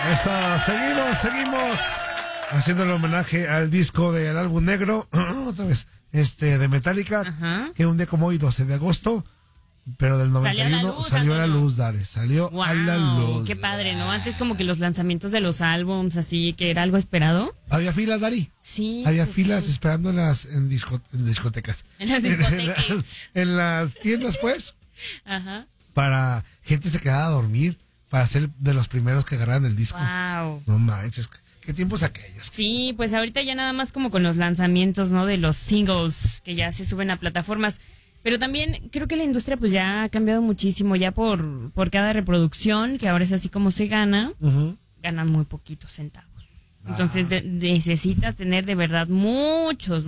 Eso, seguimos haciendo el homenaje al disco del álbum negro, otra vez, de Metallica, Ajá. que un día como hoy, 12 de agosto, pero del 91 salió a la luz, Dare, salió Wow, a la luz. qué padre, ¿no? Antes como que los lanzamientos de los álbums, así, que era algo esperado. Había filas, Dari. Sí. Había pues filas sí. esperando en discotecas. En las discotecas. En las tiendas, pues, Ajá. para gente se quedaba a dormir, para ser de los primeros que agarraran el disco. Wow. No manches, qué tiempos aquellos. Sí, pues ahorita ya nada más como con los lanzamientos, ¿no? De los singles que ya se suben a plataformas. Pero también creo que la industria pues ya ha cambiado muchísimo, ya por cada reproducción, que ahora es así como se gana, ganan muy poquitos centavos. Entonces necesitas tener de verdad muchas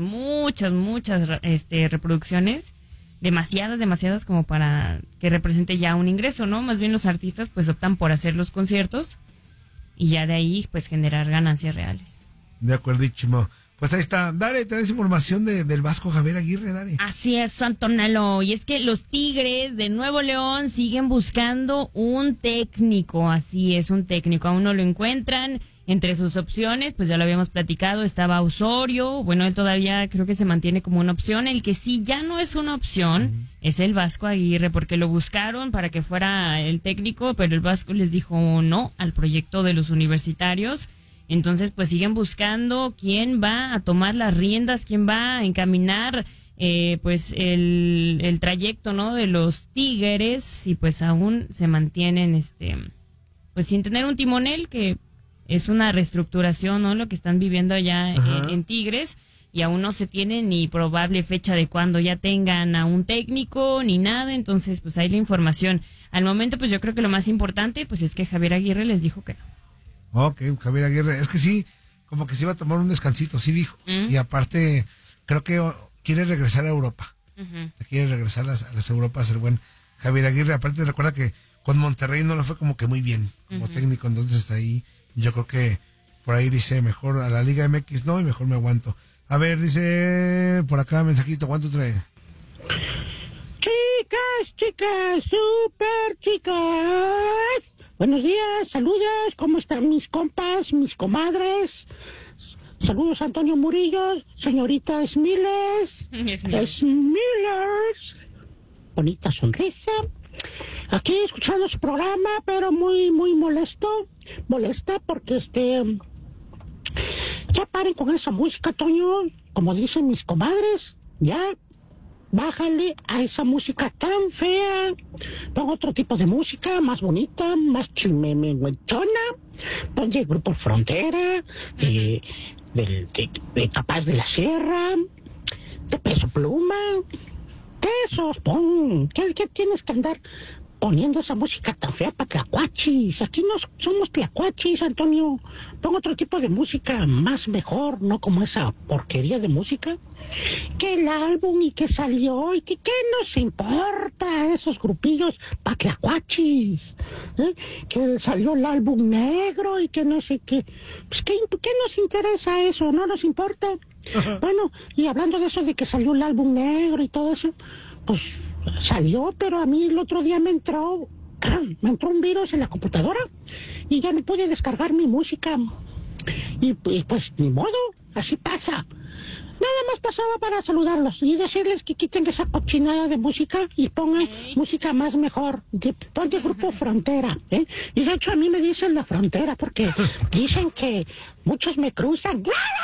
reproducciones, demasiadas como para que represente ya un ingreso, ¿no? Más bien los artistas pues optan por hacer los conciertos y ya de ahí pues generar ganancias reales. De acuerdísimo. Pues ahí está. Dale, tenés información del Vasco Javier Aguirre, Dale. Así es, Antonello. Y es que los Tigres de Nuevo León siguen buscando un técnico. Así es, un técnico. Aún no lo encuentran. Entre sus opciones, pues ya lo habíamos platicado, estaba Osorio. Bueno, él todavía creo que se mantiene como una opción. El que sí ya no es una opción es el Vasco Aguirre, porque lo buscaron para que fuera el técnico, pero el Vasco les dijo no al proyecto de los universitarios. Entonces, pues siguen buscando quién va a tomar las riendas, quién va a encaminar pues el trayecto, ¿no? De los Tigres, y pues aún se mantienen pues sin tener un timonel, que es una reestructuración, ¿no? Lo que están viviendo allá en Tigres, y aún no se tiene ni probable fecha de cuándo ya tengan a un técnico ni nada. Entonces, pues ahí la información. Al momento, pues yo creo que lo más importante pues es que Javier Aguirre les dijo que no. Ok, Javier Aguirre, es que sí, como que se iba a tomar un descansito, sí dijo. Y aparte, creo que quiere regresar a Europa. Quiere regresar a las Europas a ser buen Javier Aguirre. Aparte, recuerda que con Monterrey no le fue como que muy bien como técnico, entonces ahí yo creo que por ahí dice, mejor a la Liga MX no, y mejor me aguanto. A ver, dice por acá mensajito, ¿cuánto trae? Chicas, super chicas. Buenos días, saludos, ¿cómo están mis compas, mis comadres? Saludos Antonio Murillo, señorita Smiles. Smilers. Bonita sonrisa. Aquí escuchando su programa, pero muy molesta porque ya paren con esa música, Toño, como dicen mis comadres, ya. Bájale a esa música tan fea. Pon otro tipo de música más bonita, más chimemenguechona. Pon de Grupo Frontera, de Capaz de la Sierra, de Peso Pluma. De esos, pon. ¿Qué tienes que andar poniendo esa música tan fea para tlacuachis? Aquí no somos tlacuachis, Antonio. Pon otro tipo de música más mejor, no como esa porquería de música. Que el álbum y que salió y que nos importa esos grupillos pa' tlacuachis, que salió el álbum negro y que no sé qué. Pues ¿qué nos interesa eso? No nos importa. Bueno, y hablando de eso de que salió el álbum negro y todo eso, pues salió, pero a mí el otro día me entró un virus en la computadora y ya no pude descargar mi música. Y pues ni modo, así pasa. Nada más pasaba para saludarlos y decirles que quiten esa cochinada de música y pongan música más mejor. Pon de Grupo Frontera, Y de hecho a mí me dicen la frontera porque dicen que muchos me cruzan.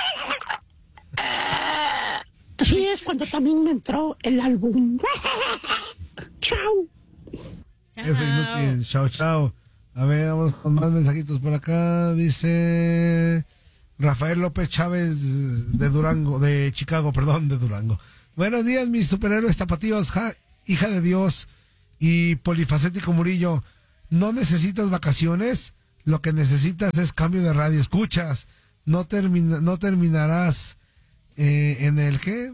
Así es cuando también me entró el álbum. Chao. Eso inútil. Chao. A ver, vamos con más mensajitos por acá. Dice Rafael López Chávez de Durango. Buenos días, mis superhéroes tapatíos, hija de Dios y polifacético Murillo. ¿No necesitas vacaciones? Lo que necesitas es cambio de radio. Escuchas. No terminarás en el ¿qué?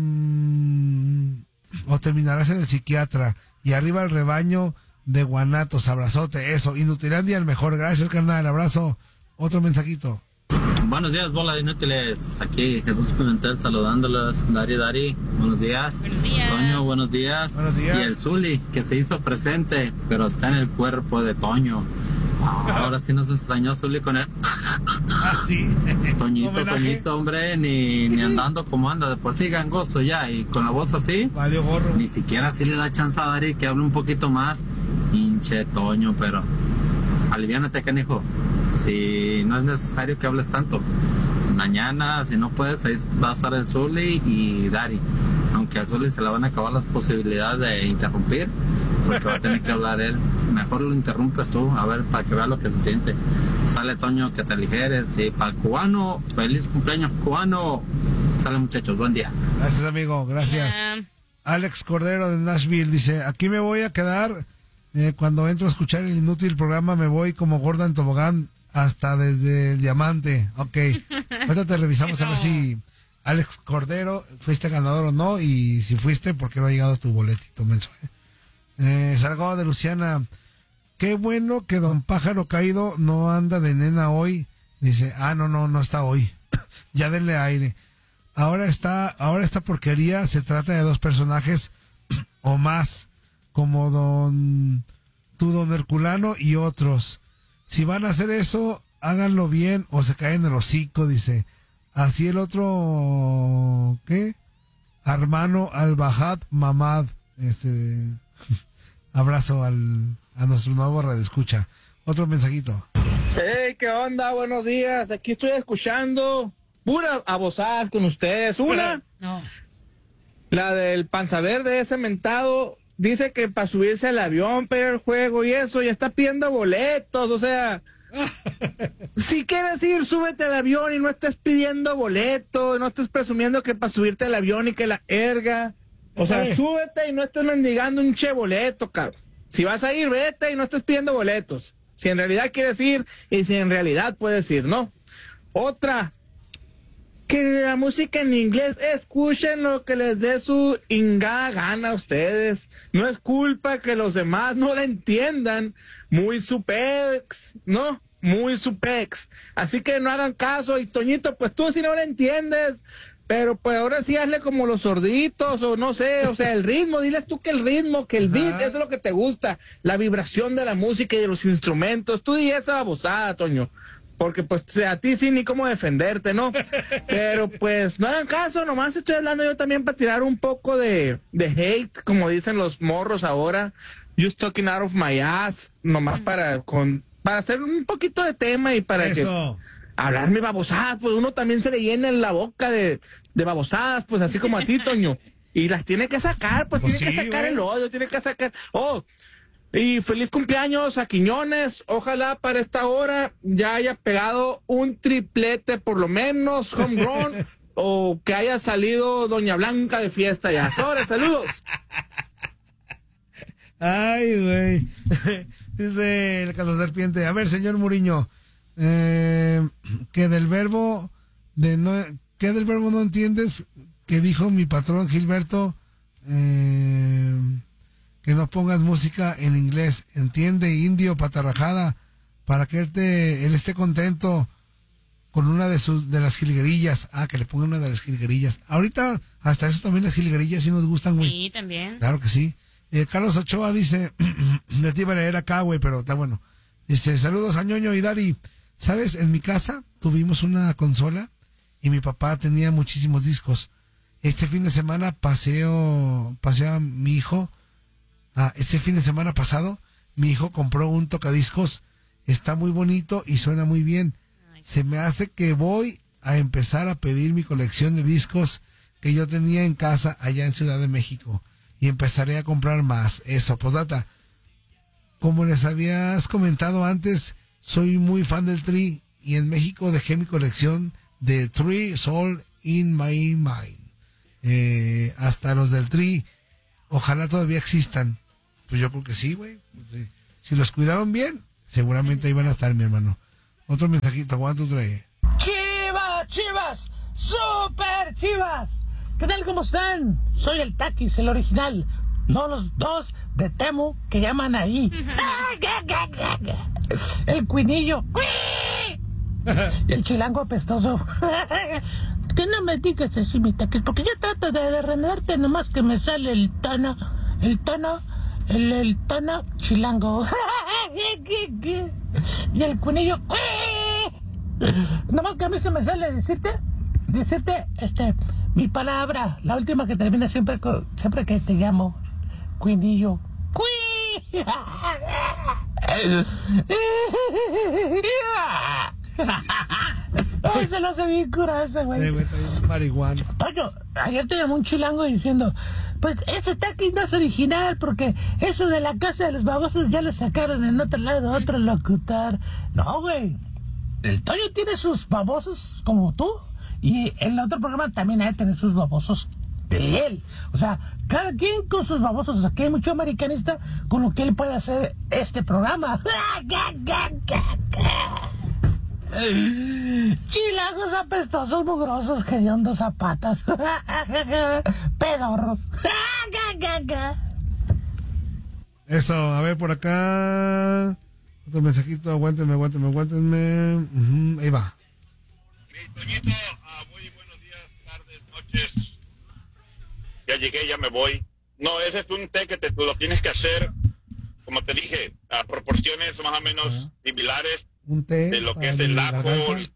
O terminarás en el psiquiatra. Y arriba el rebaño de Guanatos. Abrazote. Eso. Inutilandia el mejor. Gracias, carnal. Abrazo. Otro mensajito. Buenos días, bola de inútiles. Aquí Jesús Pimentel saludándolos. Dari. Buenos días. Buenos días. Toño, buenos días. Buenos días. Y el Zuli, que se hizo presente, pero está en el cuerpo de Toño. Ahora sí nos extrañó Zuli con él. Ah, sí. Toñito, hombre, ni andando como anda, de por sí gangoso ya, y con la voz así, Valió gorro. ni siquiera así le da chance a Dari que hable un poquito más. Hinche Toño, pero aliviánate, canijo. Si no es necesario que hables tanto. Mañana, si no puedes, ahí va a estar el Zuli y Dari. Aunque al Zuli se le van a acabar las posibilidades de interrumpir, porque va a tener que hablar él. Mejor lo interrumpes tú, a ver, para que vea lo que se siente. Sale, Toño, que te aligeres. Y para el cubano, feliz cumpleaños, cubano. Sale, muchachos, buen día. Gracias, amigo, gracias. Alex Cordero de Nashville dice, aquí me voy a quedar. Cuando entro a escuchar el inútil programa me voy como gorda en tobogán hasta desde el diamante. Ok, ahorita te revisamos a ver si Alex Cordero fuiste ganador o no, y si fuiste, ¿por qué no ha llegado tu boletito mensual? Salgado de Luciana, qué bueno que don Pájaro Caído no anda de nena hoy. Dice, no está hoy. Ya denle aire. Ahora esta porquería se trata de 2 personajes o más, como don Herculano y otros. Si van a hacer eso, háganlo bien o se caen el hocico, dice. Así el otro, ¿qué? Armano Al-Bahad Mamad. Abrazo a nuestro nuevo radioescucha. Otro mensajito. Hey, ¿qué onda? Buenos días. Aquí estoy escuchando puras abosadas con ustedes. Una, No. la del panza verde ese mentado, dice que para subirse al avión, para ir al juego y eso, ya está pidiendo boletos, o sea, si quieres ir, súbete al avión y no estés pidiendo boletos, no estés presumiendo que para subirte al avión y que la erga, o sea, súbete y no estés mendigando un che boleto, cabrón. Si vas a ir, vete y no estés pidiendo boletos. Si en realidad quieres ir y si en realidad puedes ir, ¿no? Otra, que la música en inglés, escuchen lo que les dé su ingada gana a ustedes. No es culpa que los demás no la entiendan. Muy supex, ¿no? Muy supex. Así que no hagan caso. Y Toñito, pues tú si no la entiendes, pero pues ahora sí hazle como los sorditos, o no sé, o sea, el ritmo, diles tú que el ritmo, que el beat, eso es lo que te gusta. La vibración de la música y de los instrumentos. Tú di esa babosada, Toño. Porque pues a ti sí ni cómo defenderte, ¿no? Pero pues no hagan caso, nomás estoy hablando yo también para tirar un poco de hate, como dicen los morros ahora. Just talking out of my ass, nomás para hacer un poquito de tema y para Eso. que hablarme babosadas, pues uno también se le llena en la boca de babosadas, pues así como a ti, Toño. Y las tiene que sacar, pues tiene que sacar el odio, tiene que sacar... Y feliz cumpleaños a Quiñones. Ojalá para esta hora ya haya pegado un triplete, por lo menos, home run, o que haya salido Doña Blanca de fiesta ya. ¡Sobre, saludos! Ay, güey. Dice el Serpiente. A ver, señor Muriño, que del verbo no entiendes que dijo mi patrón Gilberto, que no pongas música en inglés, entiende, indio patarrajada, para que él esté contento con una de las jilguerillas. Que le ponga una de las jilguerillas. Ahorita hasta eso también las jilguerillas sí nos gustan, güey. Sí, también. Claro que sí. Carlos Ochoa dice, le te iba a leer acá, güey, pero está bueno. Dice, saludos a Ñoño y Dari. ¿Sabes? En mi casa tuvimos una consola y mi papá tenía muchísimos discos. Este fin de semana pasé a mi hijo. Este fin de semana pasado, mi hijo compró un tocadiscos. Está muy bonito y suena muy bien. Se me hace que voy a empezar a pedir mi colección de discos que yo tenía en casa allá en Ciudad de México. Y empezaré a comprar más. Eso, posdata. Como les habías comentado antes, soy muy fan del Tri. Y en México dejé mi colección de Tri Soul in My Mind. Hasta los del Tri. Ojalá todavía existan. Pues yo creo que sí, güey. Si los cuidaron bien, seguramente ahí van a estar, mi hermano. Otro mensajito, ¿cuánto trae? ¡Chivas! ¡Super Chivas! ¿Qué tal? ¿Cómo están? Soy el Taquis, el original. No los dos de Temu que llaman ahí. El Cuinillo. Y el chilango apestoso. Que no me digas así, mi Taquis, porque yo trato de renderte, nomás que me sale el tono chilango. Y el cuinillo, nomás que a mí se me sale decirte, mi palabra, la última que termina siempre que te llamo, cuinillo. Ay, se lo hace bien curado ese güey. Marihuana. Toño, ayer te llamó un chilango diciendo, pues ese taquis no es original porque eso de la casa de los babosos ya lo sacaron en otro lado, otro locutor. No, güey. El Toño tiene sus babosos como tú y en el otro programa también hay que tener sus babosos de él. O sea, cada quien con sus babosos. O sea, que hay mucho americanista con lo que él puede hacer este programa. Chilangos apestosos, mugrosos, hediondos zapatas. Pedorros. Eso, a ver por acá. Otro mensajito, aguántenme. Ahí va. Mi Toñito, muy buenos días, tardes, noches. Ya llegué, ya me voy. No, ese es un té que tú lo tienes que hacer, como te dije, a proporciones más o menos similares Un té de lo que es para el mi ajo, garganta.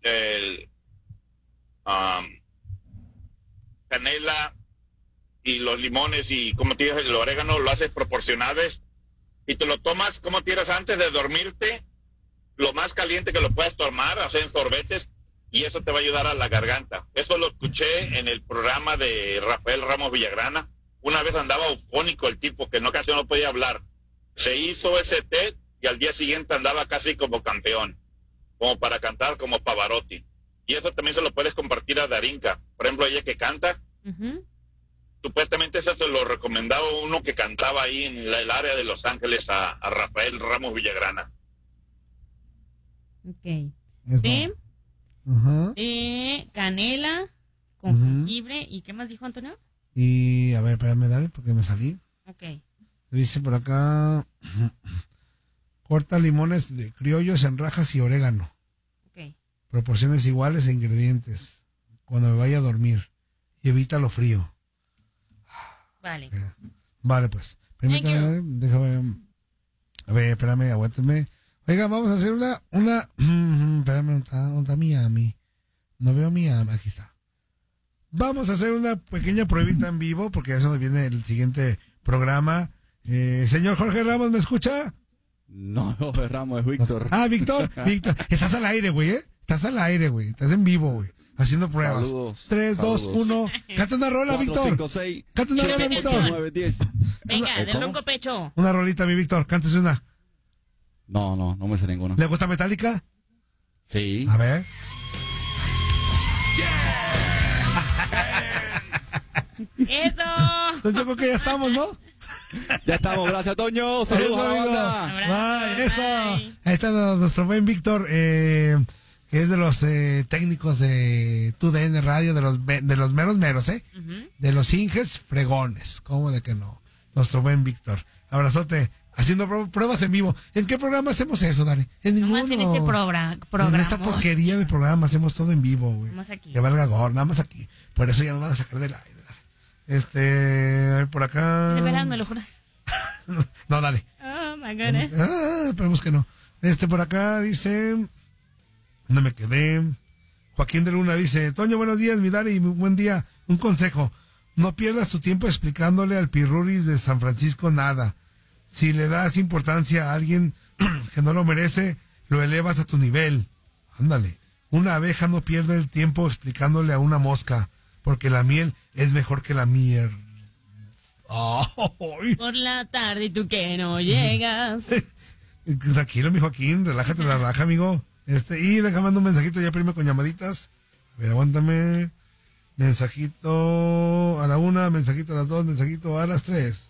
Canela y los limones y, como te dije, el orégano lo haces proporcionales y te lo tomas, como tiras antes de dormirte, lo más caliente que lo puedas tomar, hacer sorbetes y eso te va a ayudar a la garganta. Eso lo escuché en el programa de Rafael Ramos Villagrana. Una vez andaba eufónico el tipo, que casi no podía hablar. Se hizo ese té y al día siguiente andaba casi como campeón, como para cantar como Pavarotti. Y eso también se lo puedes compartir a Darinka. Por ejemplo, ella que canta, supuestamente eso se lo recomendaba uno que cantaba ahí en el área de Los Ángeles a Rafael Ramos Villagrana. Ok. Eso. Té, Ajá. canela con jengibre. ¿Y qué más dijo Antonio? Y a ver, espérame, dale, porque me salí. Ok. Dice por acá, corta limones de criollos en rajas y orégano. Ok. Proporciones iguales e ingredientes. Cuando me vaya a dormir. Y evita lo frío. Vale. Vale, pues. Permítame, déjame. A ver, espérame, aguántame. Oiga, vamos a hacer una espérame, ¿dónde está mi Ami? No veo mi Ami, aquí está. Vamos a hacer una pequeña pruebita en vivo, porque eso viene el siguiente programa. Señor Jorge Ramos, ¿me escucha? No, Jorge Ramos, es Víctor. Ah, Víctor, estás al aire, güey, Estás al aire, güey. Estás en vivo, güey. Haciendo pruebas. Saludos. 3, 2, 1. Canta una rola, 4, Víctor. 5, 6, Canta una rola, 7, Víctor. 8, 9, 10. Venga, del ¿Cómo? ronco pecho. Una rolita, mi Víctor. Cántese una. No me sé ninguna. ¿Le gusta Metallica? Sí. A ver. ¡Eso! Entonces yo creo que ya estamos, ¿no? Ya estamos, gracias Toño. Saludos Eso, a la amigo. banda. Abrazo, Bye, eso. bye. Ahí está nuestro buen Víctor, que es de los técnicos de TUDN Radio, de los meros, de los Inges fregones. ¿Cómo de que no? Nuestro buen Víctor. Abrazote. Haciendo pruebas en vivo. ¿En qué programa hacemos eso, Dani? En ninguno. Nomás en este programa. En esta porquería de programa hacemos todo en vivo, güey. Nomás aquí. Que valga gorro, nada más aquí. Por eso ya nos van a sacar del aire. Dale. A ver, por acá. De veras, ¿me lo juras? No, dale. Oh, my goodness. Esperemos que no. Por acá dice, no me quedé. Joaquín de Luna dice, Toño, buenos días, mi Dari, buen día. Un consejo, no pierdas tu tiempo explicándole al Pirruris de San Francisco nada. Si le das importancia a alguien que no lo merece, lo elevas a tu nivel. Ándale. Una abeja no pierde el tiempo explicándole a una mosca, porque la miel es mejor que la miel. ¡Ay! Por la tarde y tú que no llegas. Tranquilo, mi Joaquín, relájate la raja, amigo. Y déjame mandar un mensajito ya primero con llamaditas. A ver, aguántame. Mensajito a la 1, mensajito a las 2, mensajito a las 3.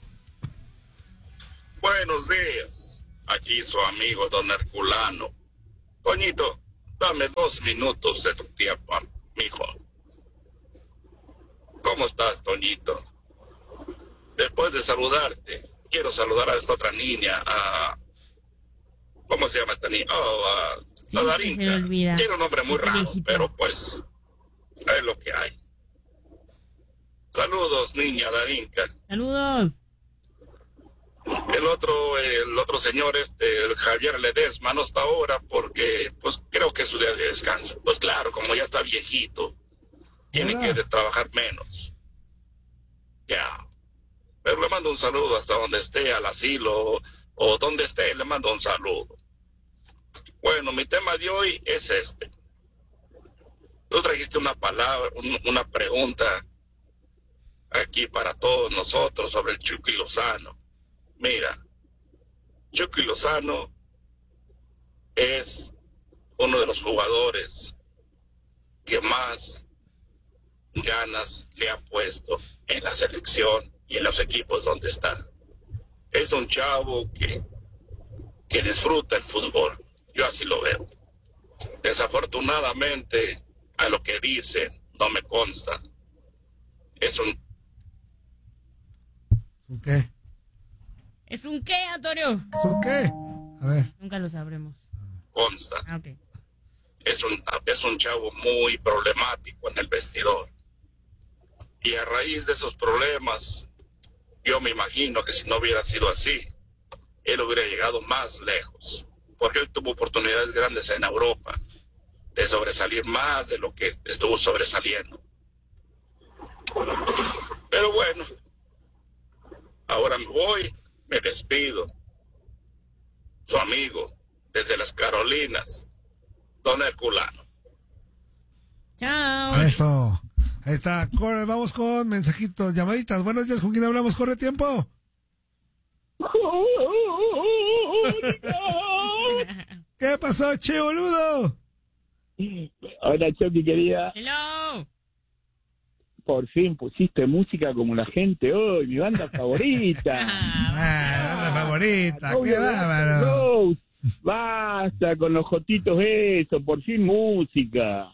Buenos días, aquí su amigo Don Herculano. Toñito, dame 2 minutos de tu tiempo, mijo. ¿Cómo estás, Toñito? Después de saludarte, quiero saludar a esta otra niña, ¿cómo se llama esta niña? A Darinka. se me olvida. Tiene un nombre muy Esta raro, viejita. pero pues, es lo que hay. Saludos, niña Darinka. Saludos. El otro señor, el Javier Ledesma, no está ahora porque, pues, creo que es su día de descanso. Pues claro, como ya está viejito, tiene que trabajar menos. Ya. Pero le mando un saludo hasta donde esté, al asilo, o donde esté, le mando un saludo. Bueno, mi tema de hoy es este. Tú trajiste una palabra, una pregunta aquí para todos nosotros sobre el Chucky Lozano. Mira, Chucky Lozano es uno de los jugadores que más ganas le ha puesto en la selección y en los equipos donde está. Es un chavo que disfruta el fútbol. Yo así lo veo. Desafortunadamente, a lo que dicen, no me consta. Es un... ¿Un qué? ¿Es un qué, Antonio? ¿Es un qué? A ver. Nunca lo sabremos. Consta. Ok. Es un chavo muy problemático en el vestidor. Y a raíz de esos problemas, yo me imagino que si no hubiera sido así, él hubiera llegado más lejos. Porque él tuvo oportunidades grandes en Europa de sobresalir más de lo que estuvo sobresaliendo. Pero bueno, ahora me voy, me despido. Su amigo, desde las Carolinas, Don Herculano. Chao. Eso. Ahí está. Corre, vamos con mensajitos, llamaditas. Buenos días, ¿con quién hablamos? Corre tiempo. ¿Qué pasó, che, boludo? Hola, Chucky, querida. Hello. Por fin pusiste música como la gente hoy, mi banda favorita. Banda favorita, Obvio, qué bárbaro. Rose. Basta con los jotitos eso, por fin música.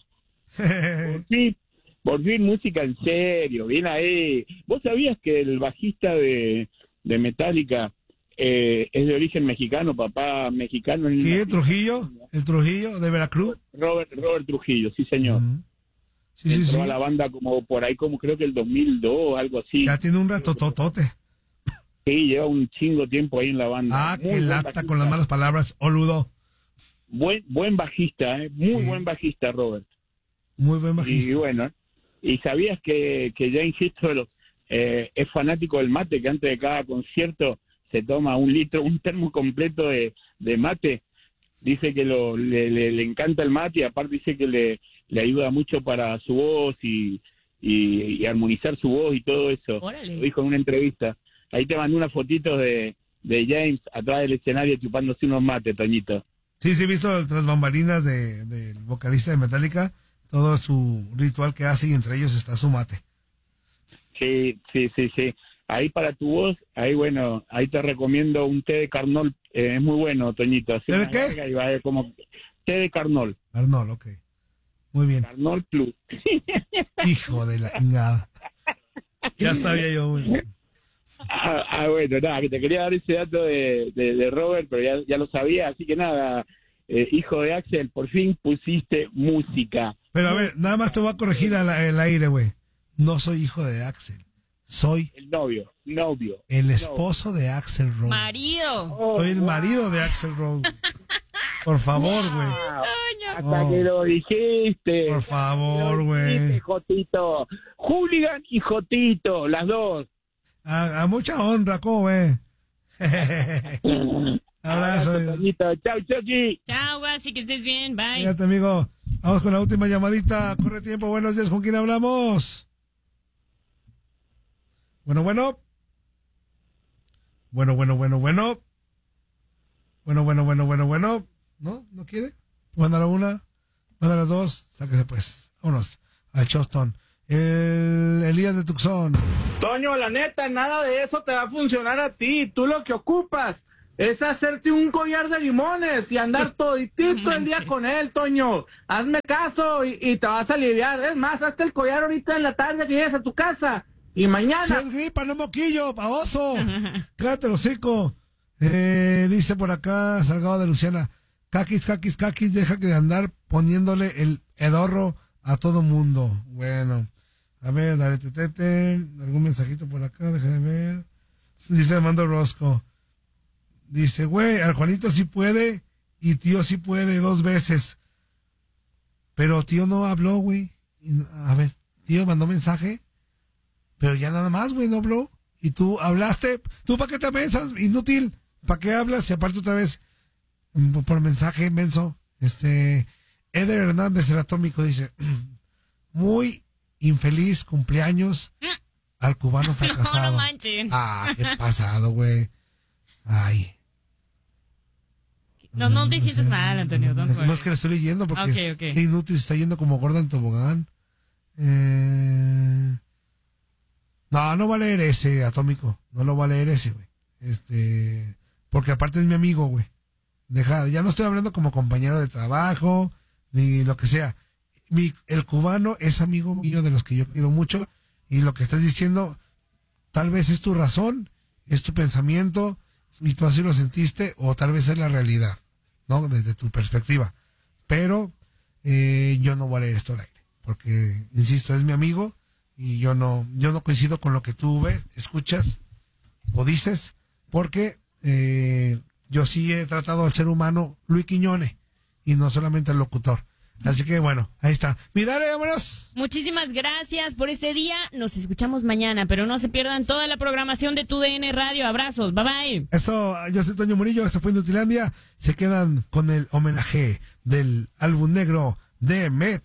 Por fin música en serio, bien ahí. ¿Vos sabías que el bajista de Metallica es de origen mexicano, papá mexicano? ¿Qué? ¿Trujillo? ¿El Trujillo de Veracruz? Robert Trujillo, sí señor. Sí, sí, Entró sí. a la banda como por ahí, como creo que el 2002, algo así. Ya tiene un ratototote. Sí, lleva un chingo tiempo ahí en la banda. Ah, Muy qué buen lata bajista. con las malas palabras, boludo. Buen bajista, muy Sí. buen bajista, Robert. Muy buen bajista. Y bueno, ¿y sabías que James Hetfield es fanático del mate, que antes de cada concierto se toma un termo completo de mate? Dice que le encanta el mate y aparte dice que le ayuda mucho para su voz y armonizar su voz y todo eso. Órale. Lo dijo en una entrevista. Ahí te mandé unas fotitos de James atrás del escenario chupándose unos mates, Toñito. Sí, he visto el tras bambalinas del vocalista de Metallica, todo su ritual que hace y entre ellos está su mate. Sí. Ahí para tu voz, ahí te recomiendo un té de Carnol, es muy bueno, Toñito. ¿Té de qué? Y va a ver como té de Carnol. Arnold, ok. Muy bien. Carnol Plus. Hijo de la chingada. Ya sabía yo, güey. Bueno, nada, que te quería dar ese dato de Robert, pero ya lo sabía, así que nada, hijo de Axel, por fin pusiste música. Pero a ver, nada más te voy a corregir el aire, güey. No soy hijo de Axel. Soy El novio. el esposo de Axel Rose. Marido. Soy el marido de Axel Rose. Por favor, güey. Hasta que lo dijiste. Por favor, Lo güey. dijiste, Jotito. Hooligan y Jotito, las dos. A mucha honra, ¿cómo ve? Abrazo. Toñito. Chau, Chucky. Chao, Guasi, que estés bien. Bye. Fíjate, amigo. Vamos con la última llamadita. Corre tiempo. Buenos días. ¿Con quién hablamos? Bueno. Bueno. ¿No? ¿No quiere? Mándala una. Mándala dos. Sáquese pues. Vámonos. A Choston. Elías de Tucson. Toño, la neta, nada de eso te va a funcionar a ti. Tú lo que ocupas es hacerte un collar de limones y andar toditito el día con él, Toño. Hazme caso y te vas a aliviar. Es más, hazte el collar ahorita en la tarde que llegues a tu casa. Y mañana... Si es gripa, no moquillo, baboso. Cállate el hocico. Dice por acá, Salgado de Luciana. Caquis, deja de andar poniéndole el hedorro a todo mundo. Bueno. A ver, dale, algún mensajito por acá, déjame ver. Dice Armando Rosco. Dice, güey, al Juanito sí puede y tío sí puede 2 veces. Pero tío no habló, güey. A ver, tío mandó mensaje, pero ya nada más, güey, no habló. Y tú hablaste. ¿Tú para qué te pensas? Inútil. ¿Para qué hablas? Y aparte otra vez, por mensaje, menso. Eder Hernández, el Atómico, dice, muy infeliz cumpleaños al cubano fracasado. No manchen. Qué pasado, güey. Ay. No te sientes mal, Antonio. No es que lo estoy leyendo porque Okay. qué inútil, está yendo como gorda en tobogán. No va a leer ese, Atómico. No lo va a leer ese, güey. Porque aparte es mi amigo, güey. Ya no estoy hablando como compañero de trabajo, ni lo que sea. El cubano es amigo mío, de los que yo quiero mucho, y lo que estás diciendo tal vez es tu razón, es tu pensamiento, y tú así lo sentiste, o tal vez es la realidad, ¿no? Desde tu perspectiva. Pero yo no voy a leer esto al aire, porque, insisto, es mi amigo, y yo no coincido con lo que tú ves, escuchas o dices, porque yo sí he tratado al ser humano Luis Quiñones, y no solamente al locutor. Así que bueno, ahí está. Mirare, vámonos. Muchísimas gracias por este día. Nos escuchamos mañana, pero no se pierdan toda la programación de TUDN Radio. Abrazos, bye bye. Eso, yo soy Toño Murillo, esto fue Inutilandia. Se quedan con el homenaje del álbum negro de Met.